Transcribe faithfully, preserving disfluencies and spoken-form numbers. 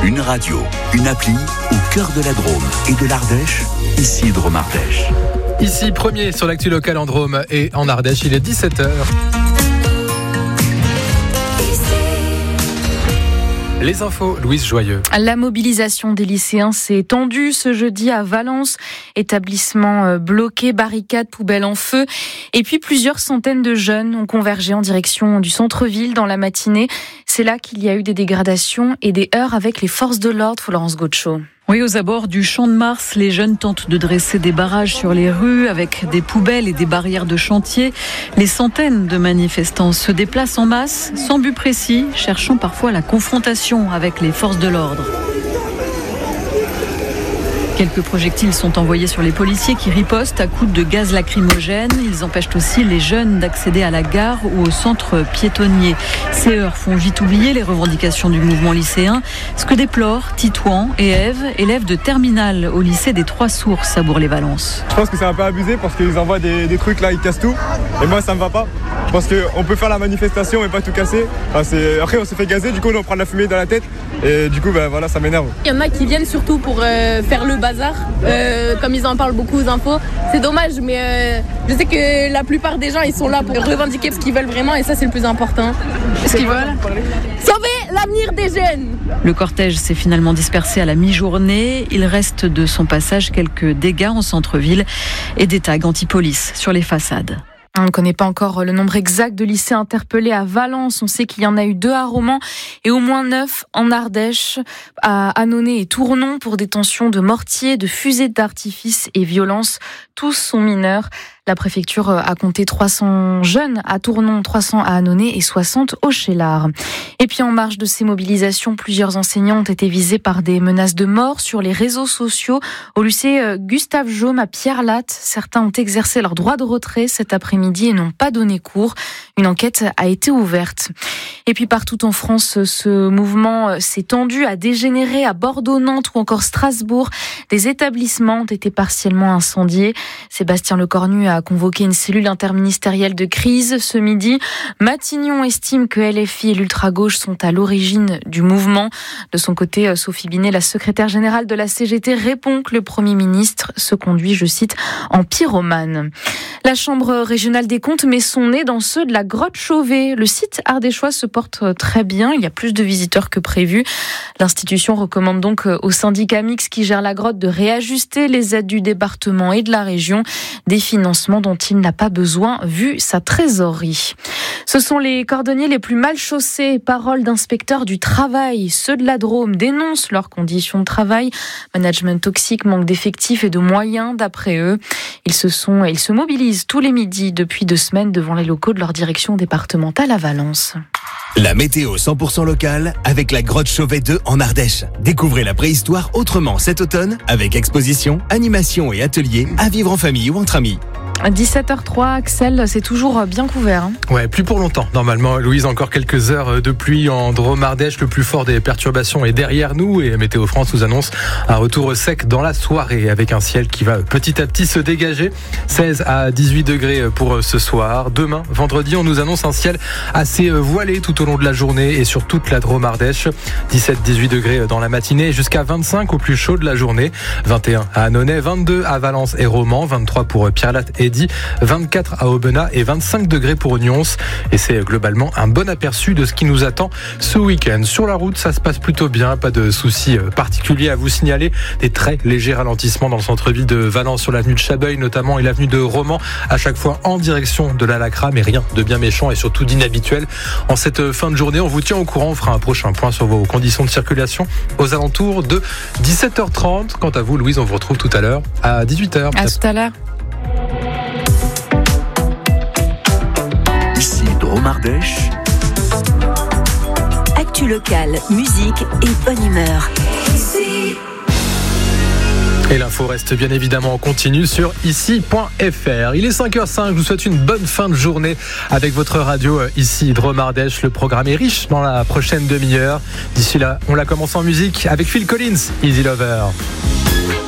Une radio, une appli au cœur de la Drôme et de l'Ardèche, ici Drôme Ardèche. Ici, premier sur l'actu locale en Drôme et en Ardèche, il est dix-sept heures. Les infos, Louise Joyeux. La mobilisation des lycéens s'est tendue ce jeudi à Valence. Établissement bloqué, barricades, poubelles en feu. Et puis plusieurs centaines de jeunes ont convergé en direction du centre-ville dans la matinée. C'est là qu'il y a eu des dégradations et des heurts avec les forces de l'ordre. Florence Gaucho. Oui, aux abords du Champ de Mars, les jeunes tentent de dresser des barrages sur les rues avec des poubelles et des barrières de chantier. Les centaines de manifestants se déplacent en masse, sans but précis, cherchant parfois la confrontation avec les forces de l'ordre. Quelques projectiles sont envoyés sur les policiers qui ripostent à coups de gaz lacrymogène. Ils empêchent aussi les jeunes d'accéder à la gare ou au centre piétonnier. Ces heurts font vite oublier les revendications du mouvement lycéen. Ce que déplorent Titouan et Ève, élèves de terminale au lycée des Trois Sources à Bourg-les-Valence. Je pense que c'est un peu abusé parce qu'ils envoient des, des trucs là, ils cassent tout. Et moi, ça me va pas. Je pense qu'on peut faire la manifestation et pas tout casser. Enfin, c'est... Après, on se fait gazer, du coup, on prend de la fumée dans la tête. Et du coup, ben, voilà, ça m'énerve. Il y en a qui viennent surtout pour euh, faire le bazar, euh, comme ils en parlent beaucoup aux infos. C'est dommage, mais euh, je sais que la plupart des gens, ils sont là pour revendiquer ce qu'ils veulent vraiment, et ça, c'est le plus important. Ce qu'ils veulent sauver l'avenir des jeunes. Le cortège s'est finalement dispersé à la mi-journée. Il reste de son passage quelques dégâts en centre-ville et des tags anti-police sur les façades. On ne connaît pas encore le nombre exact de lycéens interpellés à Valence. On sait qu'il y en a eu deux à Romans et au moins neuf en Ardèche, à Annonay et Tournon pour détention de mortiers, de fusées d'artifice et violences. Tous sont mineurs. La préfecture a compté trois cents jeunes à Tournon, trois cents à Annonay et soixante au Cheylard. Et puis en marge de ces mobilisations, plusieurs enseignants ont été visés par des menaces de mort sur les réseaux sociaux. Au lycée Gustave Jaume à Pierre-Latte, certains ont exercé leur droit de retrait cet après-midi et n'ont pas donné cours. Une enquête a été ouverte. Et puis partout en France, ce mouvement s'est tendu, a dégénéré à Bordeaux, Nantes ou encore Strasbourg. Des établissements ont été partiellement incendiés. Sébastien Lecornu a convoqué une cellule interministérielle de crise ce midi. Matignon estime que L F I et l'ultra-gauche sont à l'origine du mouvement. De son côté, Sophie Binet, la secrétaire générale de la C G T, répond que le Premier ministre se conduit, je cite, en pyromane. La Chambre régionale des comptes met son nez dans ceux de la grotte Chauvet. Le site ardéchois se porte très bien. Il y a plus de visiteurs que prévu. L'institution recommande donc au syndicat mixte qui gère la grotte de réajuster les aides du département et de la région, des financements dont il n'a pas besoin vu sa trésorerie. Ce sont les cordonniers les plus mal chaussés. Parole d'inspecteurs du travail. Ceux de la Drôme dénoncent leurs conditions de travail. Management toxique, manque d'effectifs et de moyens d'après eux. Ils se sont et ils se mobilisent tous les midis depuis deux semaines devant les locaux de leur direction départementale à Valence. La météo cent pour cent locale avec la grotte Chauvet deux en Ardèche. Découvrez la préhistoire autrement cet automne avec exposition, animation et ateliers à vivre en famille ou entre amis. dix-sept heures trois, Axel, c'est toujours bien couvert. Hein. Ouais, plus pour longtemps. Normalement, Louise, encore quelques heures de pluie en Drôme Ardèche. Le plus fort des perturbations est derrière nous et Météo France nous annonce un retour sec dans la soirée avec un ciel qui va petit à petit se dégager. seize à dix-huit degrés pour ce soir. Demain, vendredi, on nous annonce un ciel assez voilé tout au long de la journée et sur toute la Drôme Ardèche. dix-sept à dix-huit degrés dans la matinée jusqu'à vingt-cinq au plus chaud de la journée. vingt et un à Annonay, vingt-deux à Valence et Romans, vingt-trois pour Pierre-Latte et Die, vingt-quatre à Aubenas et vingt-cinq degrés pour Nyons. Et c'est globalement un bon aperçu de ce qui nous attend ce week-end. Sur la route, ça se passe plutôt bien, pas de soucis particuliers à vous signaler. Des très légers ralentissements dans le centre-ville de Valence sur l'avenue de Chabeuil notamment et l'avenue de Romans, à chaque fois en direction de la Lacra, mais rien de bien méchant et surtout d'inhabituel. En cette fin de journée, on vous tient au courant, on fera un prochain point sur vos conditions de circulation aux alentours de dix-sept heures trente. Quant à vous, Louise, on vous retrouve tout à l'heure à dix-huit heures. À tout à l'heure. Ici Drôme Ardèche. Actu locale, musique et bonne humeur. Ici. Et l'info reste bien évidemment en continu sur ici point f r. Il est cinq heures cinq, je vous souhaite une bonne fin de journée avec votre radio ici Drôme Ardèche. Le programme est riche dans la prochaine demi-heure. D'ici là, on la commence en musique avec Phil Collins, Easy Lover.